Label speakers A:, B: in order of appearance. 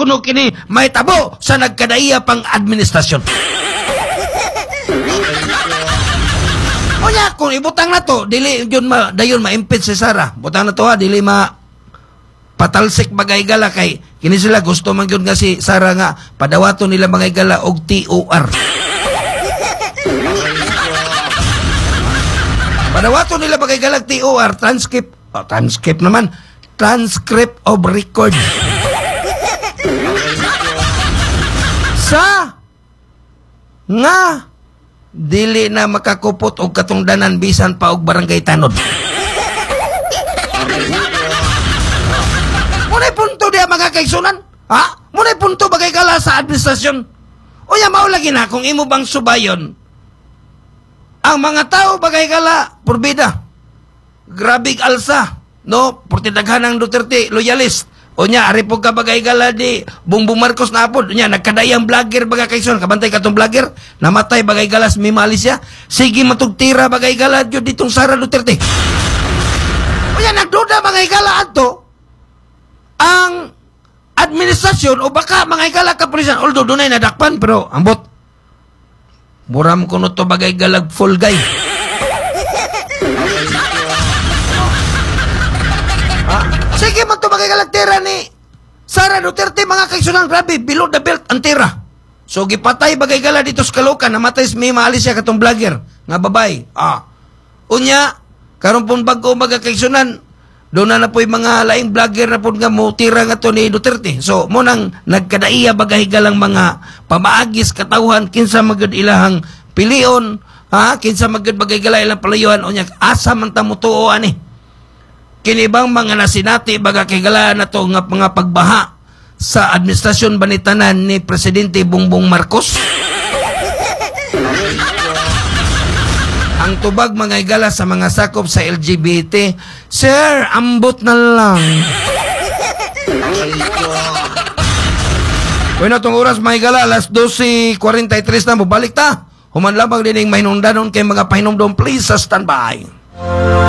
A: kuno kini may tabo sa nagkadaiya pang administrasyon. Onya, kung ibutang na to, dili yun dayon ma-impeach si Sara. Butang na to ha, dili patalsik bagay gala kay kini sila gusto man gyud nga si Sara nga padawaton nila bagay gala og TOR. Padawaton nila bagay gala TOR, transcript naman, transcript of record. Sa nga dili na makakupot og katungdanan bisan pa og barangay tanod. Munay punto diya mga kaigsunan? Ha? Munay punto bagay kala sa administrasyon? O ya mao lagi na kung imo bang subayon ang mga tao bagay kala porbida. Grabig alsa, no? Porti daghanang Duterte loyalist. O nya, ari po ka bagay gala di Bongbong Marcos na po. O nya, nagkadayang vlogger bagay kaigsunan. Kabantay ka tong vlogger, namatay bagay galas may malisya. Sige matugtira bagay gala yun ditong Sara Duterte. O nya, nagduda bagay gala ato ang administrasyon o baka mga igala kapulisan. Although doon ay nadakpan, pero ambot. Buram ko no to bagay galag full guy. Sige man to bagay galag tira ni Sara Duterte mga kaigsunan. Grabe, below the belt ang tira. So gipatay bagay gala dito sa Caloocan. Namatay may maalis siya katong vlogger nga babay. Unya, karon pong bago mga kaigsunan, doon na po yung mga laing vlogger na po nga mo tira nga to ni Duterte. So, mo nang nagkadaiya bagay galang mga pamaagis katawhan, kinsa magad ilahang pilion, kinsa magad bagay gala ilang palayuan, o niya, asa man ta mo tuo, ani. Kinibang mga nasinati baga kay gala na to nga mga pagbaha sa administrasyon banitanan ni Presidente Bongbong Marcos. Ang tubag mga igala sa mga sakop sa LGBT, sir, ambot na lang. Bueno, itong oras mga igala, alas 12:43 na, bubalik ta. Human lamang din yung mahinungdanon kay mga pahinumdom, please sa standby.